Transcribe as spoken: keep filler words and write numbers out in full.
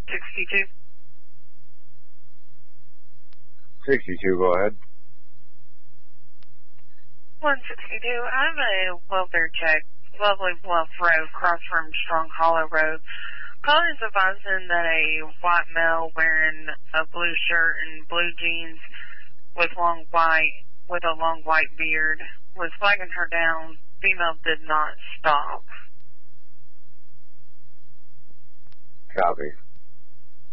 sixty-two. sixty-two, go ahead. one sixty-two, I'm a welfare check, Lovely Bluff Road, across from Strong Hollow Road. Calling is advising that a white male wearing a blue shirt and blue jeans with long white, with a long white beard was flagging her down. Female did not stop. Copy.